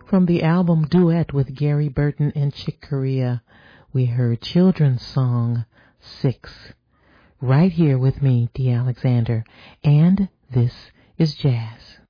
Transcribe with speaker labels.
Speaker 1: From the album Duet with Gary Burton and Chick Corea, we heard children's song 6. Right here with me, Dee Alexander, and this is Jazz.